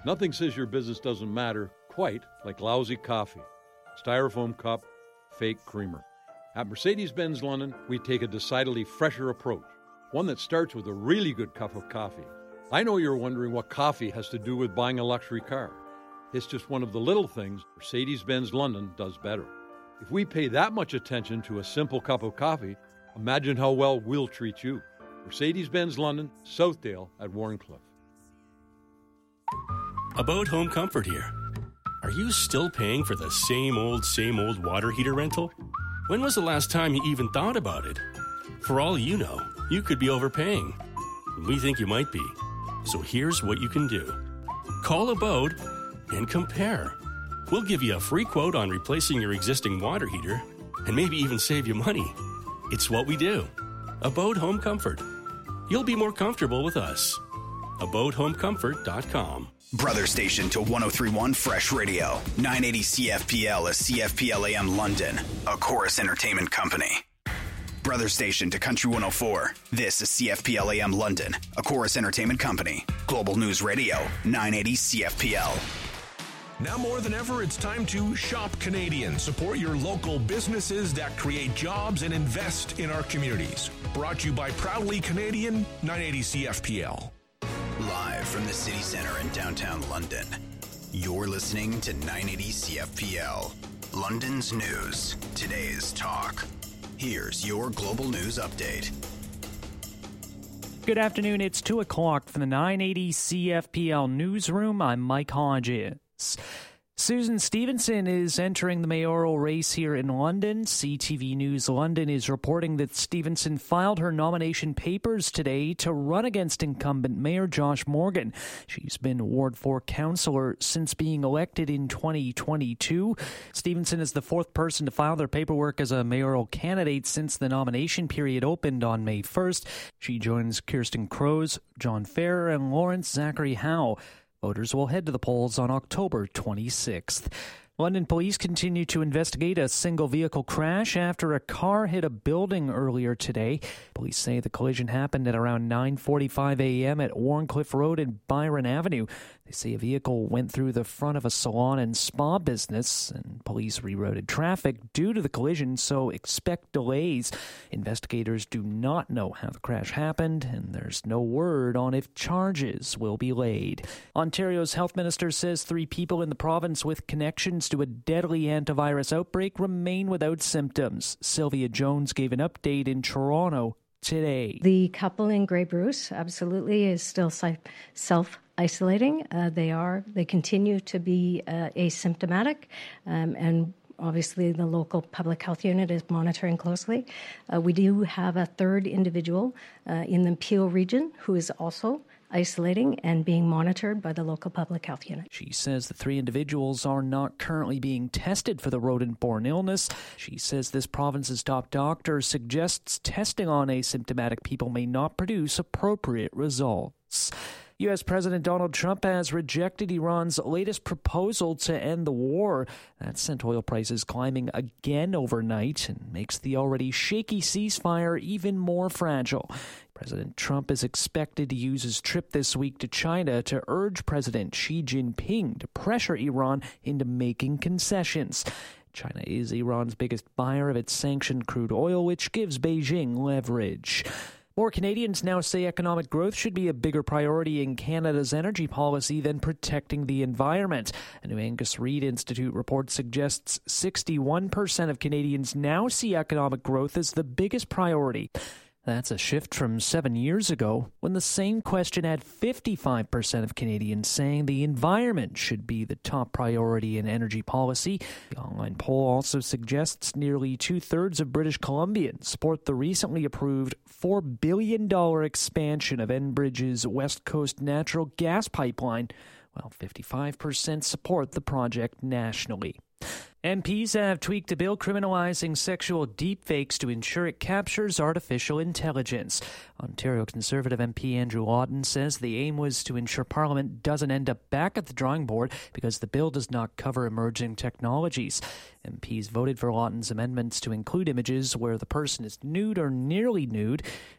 Nothing says your business doesn't matter quite like lousy coffee, styrofoam cup, fake creamer. At Mercedes-Benz London, we take a decidedly fresher approach, one that starts with a really good cup of coffee. I know you're wondering what coffee has to do with buying a luxury car. It's just one of the little things Mercedes-Benz London does better. If we pay that much attention to a simple cup of coffee, imagine how well we'll treat you. Mercedes-Benz London, Southdale at Warncliffe. About Home Comfort here. Are you still paying for the same old water heater rental? When was the last time you even thought about it? For all you know, you could be overpaying. We think you might be. So here's what you can do. Call Abode and compare. We'll give you a free quote on replacing your existing water heater and maybe even save you money. It's what we do. Abode Home Comfort. You'll be more comfortable with us. AbodeHomeComfort.com. Brother station to 103.1 Fresh Radio. 980 CFPL is CFPL AM London, a Chorus Entertainment company. Brother station to Country 104. This is CFPL AM London, a Chorus Entertainment company. Global News Radio, 980 CFPL. Now more than ever, it's time to shop Canadian. Support your local businesses that create jobs and invest in our communities. Brought to you by Proudly Canadian, 980 CFPL. Live from the City Centre in downtown London, you're listening to 980 CFPL. London's news, today's talk. Here's your global news update. Good afternoon, it's 2 o'clock from the 980 CFPL newsroom. I'm Mike Hodges. Susan Stevenson is entering the mayoral race here in London. CTV News London is reporting that Stevenson filed her nomination papers today to run against incumbent Mayor Josh Morgan. She's been Ward 4 councillor since being elected in 2022. Stevenson is the fourth person to file their paperwork as a mayoral candidate since the nomination period opened on May 1st. She joins Kirsten Crows, John Ferrer, and Lawrence Zachary Howe. Voters will head to the polls on October 26th. London police continue to investigate a single-vehicle crash after a car hit a building earlier today. Police say the collision happened at around 9:45 a.m. at Warncliffe Road and Byron Avenue. They say a vehicle went through the front of a salon and spa business, and police rerouted traffic due to the collision, so expect delays. Investigators do not know how the crash happened, and there's no word on if charges will be laid. Ontario's health minister says 3 people in the province with connections to a deadly antivirus outbreak remain without symptoms. Sylvia Jones gave an update in Toronto today. The couple in Grey Bruce absolutely is still self-isolating. They continue to be asymptomatic, and obviously the local public health unit is monitoring closely. We do have a third individual in the Peel region who is also isolating and being monitored by the local public health unit. She says the 3 individuals are not currently being tested for the rodent-borne illness. She says this province's top doctor suggests testing on asymptomatic people may not produce appropriate results. U.S. President Donald Trump has rejected Iran's latest proposal to end the war. That sent oil prices climbing again overnight and makes the already shaky ceasefire even more fragile. President Trump is expected to use his trip this week to China to urge President Xi Jinping to pressure Iran into making concessions. China is Iran's biggest buyer of its sanctioned crude oil, which gives Beijing leverage. More Canadians now say economic growth should be a bigger priority in Canada's energy policy than protecting the environment. A new Angus Reid Institute report suggests 61% of Canadians now see economic growth as the biggest priority. That's a shift from 7 years ago, when the same question had 55% of Canadians saying the environment should be the top priority in energy policy. The online poll also suggests nearly 2/3 of British Columbians support the recently approved $4 billion expansion of Enbridge's West Coast natural gas pipeline, while 55% support the project nationally. MPs have tweaked a bill criminalizing sexual deepfakes to ensure it captures artificial intelligence. Ontario Conservative MP Andrew Lawton says the aim was to ensure Parliament doesn't end up back at the drawing board because the bill does not cover emerging technologies. MPs voted for Lawton's amendments to include images where the person is nude or nearly nude.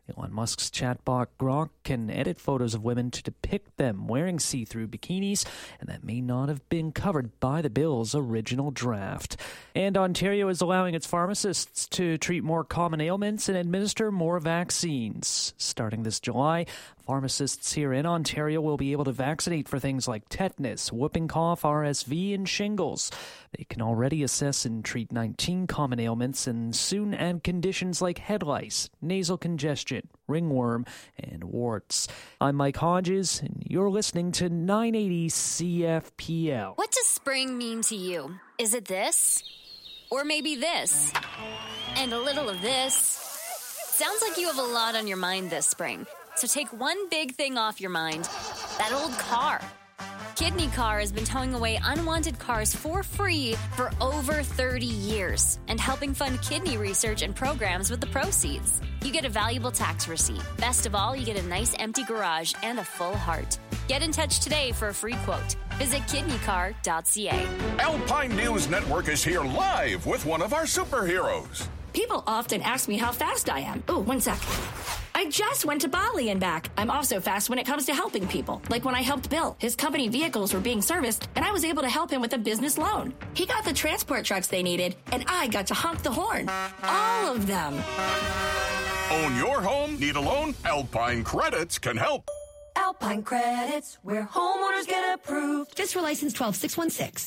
Elon Musk's chatbot Grok can edit photos of women to depict them wearing see-through bikinis, and that may not have been covered by the bill's original draft. And Ontario is allowing its pharmacists to treat more common ailments and administer more vaccines. Starting this July, pharmacists here in Ontario will be able to vaccinate for things like tetanus, whooping cough, RSV, and shingles. They can already assess and treat 19 common ailments and soon add conditions like head lice, nasal congestion, ringworm, and warts. I'm Mike Hodges, and you're listening to 980 CFPL. What does spring mean to you? Is it this? Or maybe this? And a little of this? Sounds like you have a lot on your mind this spring. So take one big thing off your mind, that old car. Kidney Car has been towing away unwanted cars for free for over 30 years and helping fund kidney research and programs with the proceeds. You get a valuable tax receipt. Best of all, you get a nice empty garage and a full heart. Get in touch today for a free quote. Visit kidneycar.ca. Alpine News Network is here live with one of our superheroes. People often ask me how fast I am. Oh, one sec. I just went to Bali and back. I'm also fast when it comes to helping people. Like when I helped Bill. His company vehicles were being serviced, and I was able to help him with a business loan. He got the transport trucks they needed, and I got to honk the horn. All of them. Own your home? Need a loan? Alpine Credits can help. Alpine Credits, where homeowners get approved. Just for license 12616.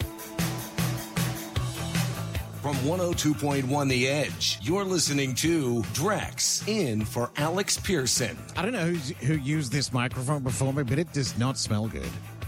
From 102.1 The Edge, you're listening to Drex, in for Alex Pearson. I don't know who used this microphone before me, but it does not smell good.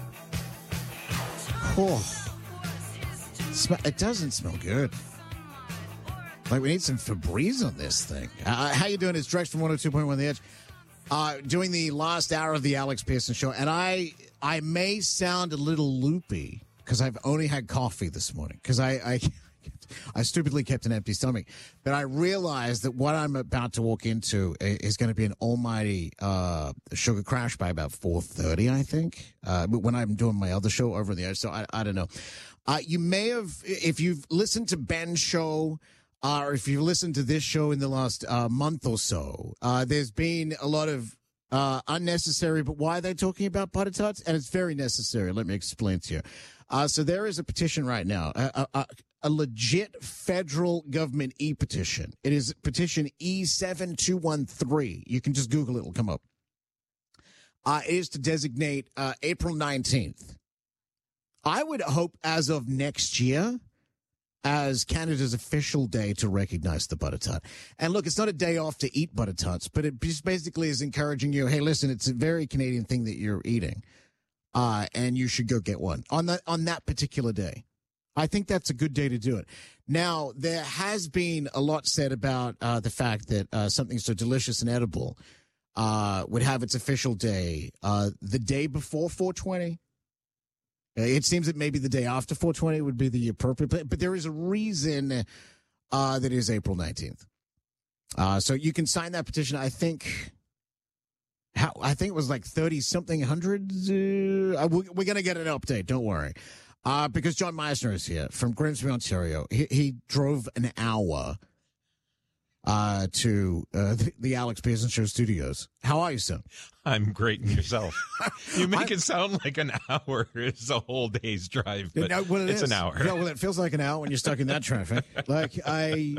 Oh, it doesn't smell good. Like, we need some Febreze on this thing. How you doing? It's Drex from 102.1 The Edge. Doing the last hour of the Alex Pearson Show, and I may sound a little loopy because I've only had coffee this morning because I stupidly kept an empty stomach. But I realized that what I'm about to walk into is going to be an almighty sugar crash by about 4:30, I think, when I'm doing my other show over the Edge. So I don't know. You may have, if you've listened to Ben's show, or if you've listened to this show in the last month or so, there's been a lot of unnecessary, but why are they talking about butter tarts? And it's very necessary. Let me explain to you. So there is a petition right now, a legit federal government e-petition. It is petition E7213. You can just Google it. It'll come up. It is to designate April 19th. I would hope as of next year as Canada's official day to recognize the butter tart. And look, it's not a day off to eat butter tarts, but it just basically is encouraging you, hey, listen, it's a very Canadian thing that you're eating, and you should go get one on that particular day. I think that's a good day to do it. Now, there has been a lot said about the fact that something so delicious and edible would have its official day the day before 420. It seems that maybe the day after 420 would be the appropriate, but there is a reason that is April 19th. So you can sign that petition. I think it was like 30-something hundreds. We're going to get an update. Don't worry. Because John Meisner is here from Grimsby, Ontario. He drove an hour to the Alex Pearson Show studios. How are you, son? I'm great, and yourself? You make it sound like an hour is a whole day's drive, but it's an hour. Yeah, well, it feels like an hour when you're stuck in that traffic. Like I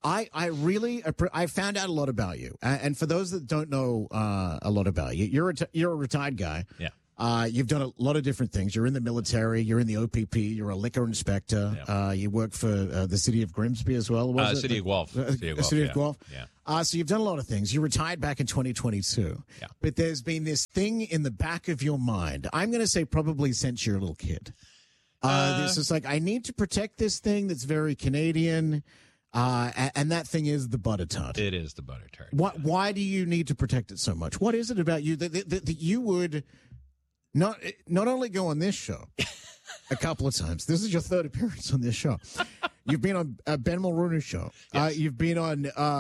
found out a lot about you, and for those that don't know a lot about you, you're a retired guy. Yeah. You've done a lot of different things. You're in the military. You're in the OPP. You're a liquor inspector. Yeah. You work for the city of Grimsby as well. City of Guelph. City of Guelph. Yeah. So you've done a lot of things. You retired back in 2022. Yeah. But there's been this thing in the back of your mind. I'm going to say probably since you're a little kid. This is like, I need to protect this thing that's very Canadian. And that thing is the butter tart. It is the butter tart. Why do you need to protect it so much? What is it about you that you would not only go on this show a couple of times? This is your third appearance on this show. You've been on Ben Mulrooney's show. Yes. You've been on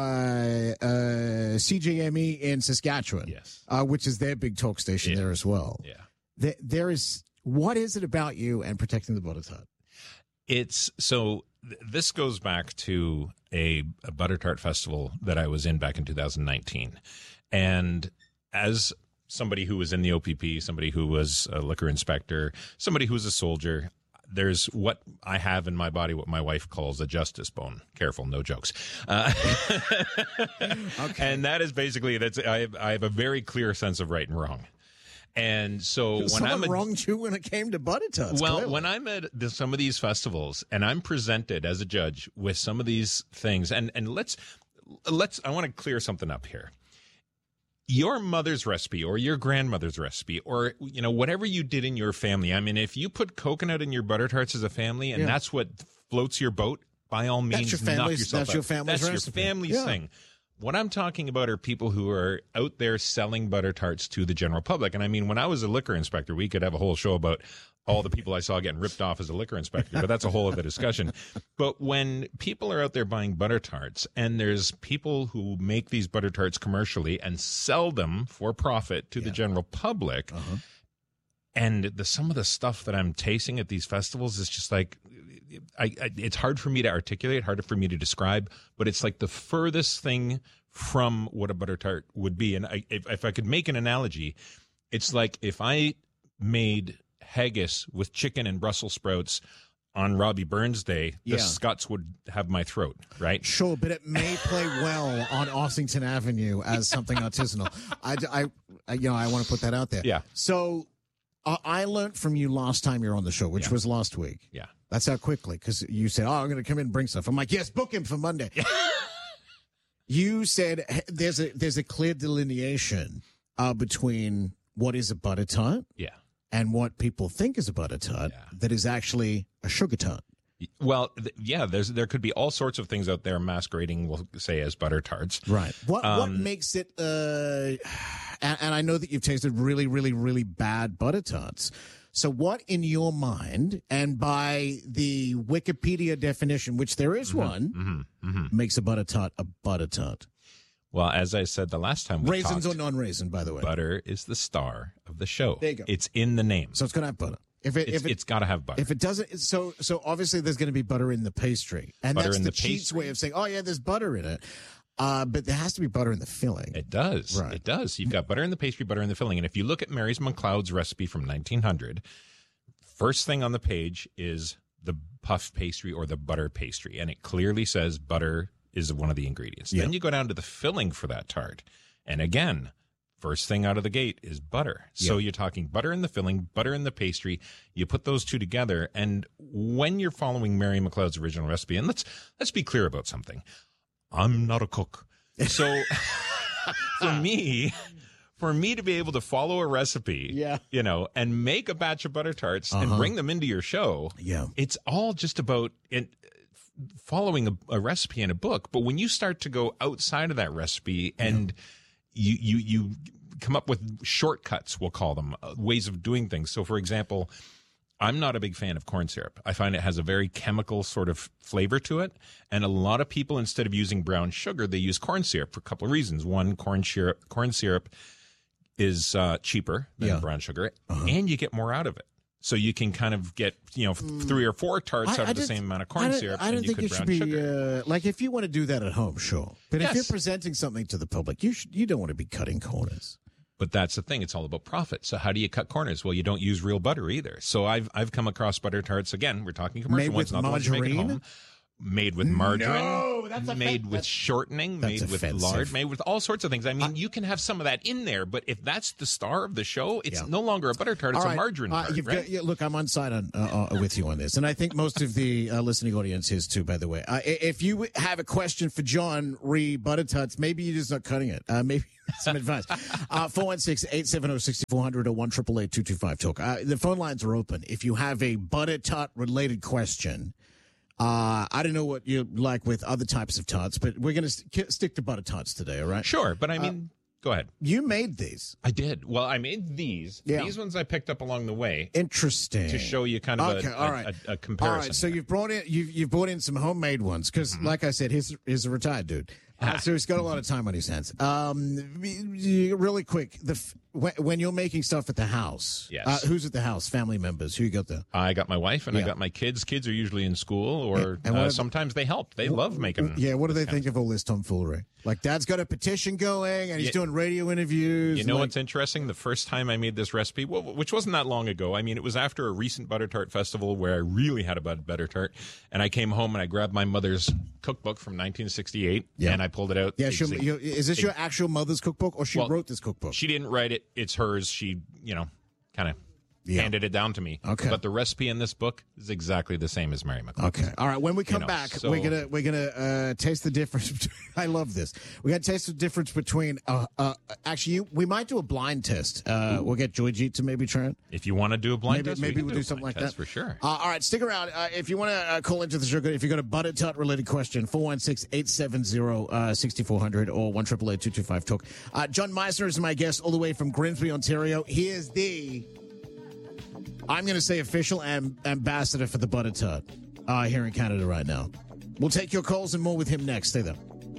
CJME in Saskatchewan, yes, which is their big talk station there as well. Yeah. There is, what is it about you and protecting the butter tart? It's so. This goes back to a butter tart festival that I was in back in 2019. And as somebody who was in the OPP, somebody who was a liquor inspector, somebody who was a soldier, there's what I have in my body, what my wife calls a justice bone. Careful, no jokes. Okay. And that is basically, I have a very clear sense of right and wrong. And so when someone wronged you when it came to butter tarts. Well, clearly. when I'm at some of these festivals and I'm presented as a judge with some of these things, and let's I want to clear something up here. Your mother's recipe or your grandmother's recipe or, whatever you did in your family. I mean, if you put coconut in your butter tarts as a family and that's what floats your boat, by all means, knock yourself out. That's your family's That's recipe. your family's thing. What I'm talking about are people who are out there selling butter tarts to the general public. And I mean, when I was a liquor inspector, we could have a whole show about all the people I saw getting ripped off as a liquor inspector, but that's a whole other discussion. But when people are out there buying butter tarts and there's people who make these butter tarts commercially and sell them for profit to the general public, and some of the stuff that I'm tasting at these festivals is just like, it's hard for me to articulate, harder for me to describe, but it's like the furthest thing from what a butter tart would be. And if I could make an analogy, it's like if I made haggis with chicken and Brussels sprouts on Robbie Burns Day, the Scots would have my throat, right? Sure, but it may play well on Ossington Avenue as something artisanal. I want to put that out there. Yeah. So I learned from you last time you were on the show, which was last week. Yeah. That's how quickly, because you said, I'm going to come in and bring stuff. I'm like, yes, book him for Monday. You said there's a clear delineation between what is a butter tart and what people think is a butter tart that is actually a sugar tart. Well, there could be all sorts of things out there masquerading, we'll say, as butter tarts. Right. What makes it, and I know that you've tasted really, really, really bad butter tarts. So what in your mind, and by the Wikipedia definition, which there is one, makes a butter tart a butter tart? Well, as I said the last time we Raisins talked, or non-raisin, by the way. Butter is the star of the show. There you go. It's in the name. So it's going to have butter. It's got to have butter. If it doesn't, so obviously there's going to be butter in the pastry. And butter that's in the the cheat's way of saying, oh, yeah, there's butter in it. But there has to be butter in the filling. It does. Right. It does. You've got butter in the pastry, butter in the filling. And if you look at Mary's McLeod's recipe from 1900, first thing on the page is the puff pastry or the butter pastry. And it clearly says butter is one of the ingredients. Yeah. Then you go down to the filling for that tart. And again, first thing out of the gate is butter. So you're talking butter in the filling, butter in the pastry. You put those two together. And when you're following Mary McLeod's original recipe, and let's be clear about something. I'm not a cook. So for me to be able to follow a recipe, and make a batch of butter tarts and bring them into your show, it's all just about following a recipe in a book. But when you start to go outside of that recipe and you come up with shortcuts, we'll call them, ways of doing things. So, for example, I'm not a big fan of corn syrup. I find it has a very chemical sort of flavor to it. And a lot of people, instead of using brown sugar, they use corn syrup for a couple of reasons. One, corn syrup is cheaper than brown sugar, and you get more out of it. So you can kind of get, 3 or 4 tarts out of the same amount of corn syrup. I don't think it should be sugar. like if you want to do that at home, sure. But if you're presenting something to the public, you don't want to be cutting corners. But that's the thing; it's all about profit. So how do you cut corners? Well, you don't use real butter either. So I've come across butter tarts. Again, we're talking commercial ones, not the ones you make at home. Made with margarine, made with shortening, made with lard, made with all sorts of things. I mean, you can have some of that in there, but if that's the star of the show, it's no longer a butter tart; it's a margarine tart. Right? Look, I'm on side with you on this, and I think most of the listening audience is too. By the way, if you have a question for John re butter tarts, maybe you're just not cutting it. Maybe some advice. 416-870-6400 or 1-888-225-TALK. The phone lines are open. If you have a butter tart related question. I don't know what you like with other types of tarts, but we're going to stick to butter tarts today, all right? Sure, but I mean, go ahead. You made these. I did. Well, I made these. Yeah. These ones I picked up along the way. Interesting. To show you kind of a comparison. All right, so you've brought in some homemade ones because, like I said, he's a retired dude. So he's got a lot of time on his hands. Really quick, when you're making stuff at the house, yes. Who's at the house? Family members? Who you got there? I got my wife and I got my kids. Kids are usually in school, or sometimes they help. They love making. Yeah, what do they think of all this tomfoolery? Like, Dad's got a petition going, and he's doing radio interviews. You know what's interesting? The first time I made this recipe, which wasn't that long ago. I mean, it was after a recent butter tart festival where I really had a butter tart, and I came home and I grabbed my mother's cookbook from 1968, and I pulled it out. Yeah, is this your actual mother's cookbook, or she wrote this cookbook? She didn't write it. It's hers. She, kind of handed it down to me. Okay. But the recipe in this book is exactly the same as Mary McCoy. Okay. All right. When we come back, we're gonna taste the difference. I love this. We got to taste the difference between. Actually, we might do a blind test. We'll get Joyjeet to maybe try it. If you want to do a blind test, maybe we'll do something like that for sure. All right. Stick around. If you want to call into the show, if you got a butter tart related question, 416-870-6400 or 1-888-225-TALK. John Meisner is my guest all the way from Grimsby, Ontario. He is the, I'm going to say, official ambassador for the butter tart here in Canada right now. We'll take your calls and more with him next. Stay there.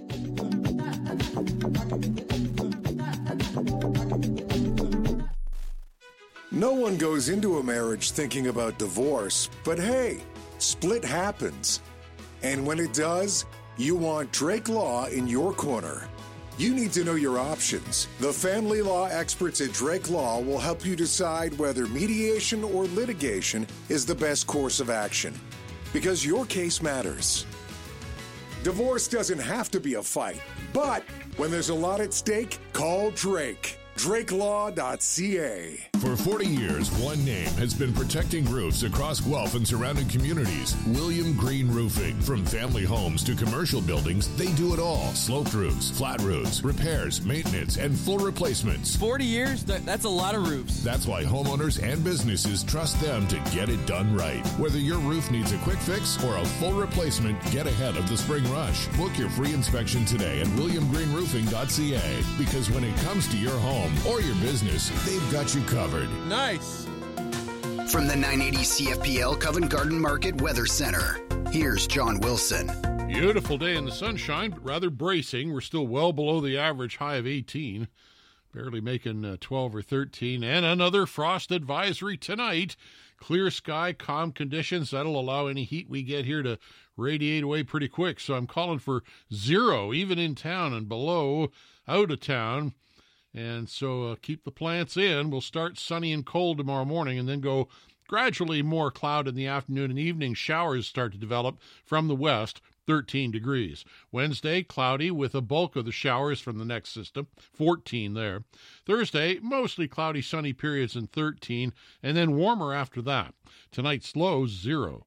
No one goes into a marriage thinking about divorce, but hey, split happens. And when it does, you want Drake Law in your corner. You need to know your options. The family law experts at Drake Law will help you decide whether mediation or litigation is the best course of action, because your case matters. Divorce doesn't have to be a fight, but when there's a lot at stake, call Drake. DrakeLaw.ca. For 40 years, one name has been protecting roofs across Guelph and surrounding communities. William Green Roofing. From family homes to commercial buildings, they do it all. Sloped roofs, flat roofs, repairs, maintenance, and full replacements. 40 years? That's a lot of roofs. That's why homeowners and businesses trust them to get it done right. Whether your roof needs a quick fix or a full replacement, get ahead of the spring rush. Book your free inspection today at WilliamGreenRoofing.ca, because when it comes to your home or your business, they've got you covered. Nice. From the 980 CFPL Covent Garden Market Weather Center, here's John Wilson. Beautiful day in the sunshine, but rather bracing. We're still well below the average high of 18, barely making 12 or 13. And another frost advisory tonight. Clear sky, calm conditions. That'll allow any heat we get here to radiate away pretty quick. So I'm calling for 0, even in town, and below out of town. And so keep the plants in. We'll start sunny and cold tomorrow morning and then go gradually more cloud in the afternoon and evening. Showers start to develop from the west, 13 degrees. Wednesday, cloudy with a bulk of the showers from the next system, 14 there. Thursday, mostly cloudy, sunny periods and 13, and then warmer after that. Tonight's lows 0.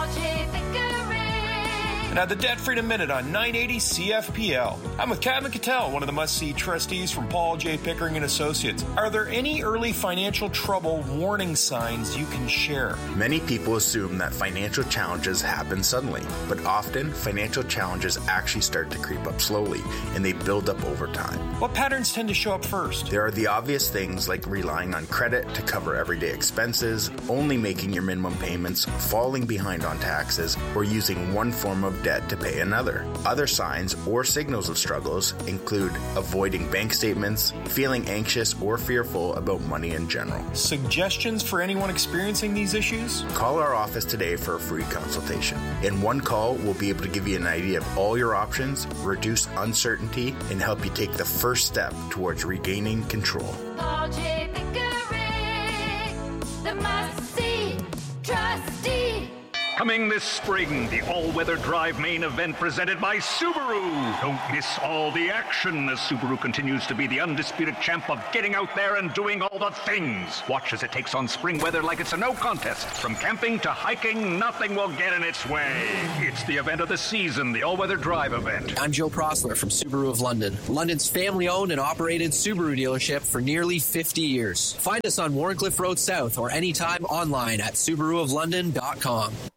And now the Debt Freedom Minute on 980 CFPL. I'm with Kevin Cattell, one of the must-see trustees from Paul J. Pickering & Associates. Are there any early financial trouble warning signs you can share? Many people assume that financial challenges happen suddenly, but often financial challenges actually start to creep up slowly, and they build up over time. What patterns tend to show up first? There are the obvious things like relying on credit to cover everyday expenses, only making your minimum payments, falling behind on taxes, or using one form of debt to pay another. Other signs or signals of struggles include avoiding bank statements, feeling anxious or fearful about money in general. Suggestions for anyone experiencing these issues? Call our office today for a free consultation. In one call, we'll be able to give you an idea of all your options, reduce uncertainty, and help you take the first step towards regaining control. Paul J. Pickering, the must-see trustee. Coming this spring, the all-weather drive main event presented by Subaru. Don't miss all the action as Subaru continues to be the undisputed champ of getting out there and doing all the things. Watch as it takes on spring weather like it's a no contest. From camping to hiking, nothing will get in its way. It's the event of the season, the all-weather drive event. I'm Joe Prosler from Subaru of London, London's family-owned and operated Subaru dealership for nearly 50 years. Find us on Warncliffe Road South or anytime online at SubaruofLondon.com.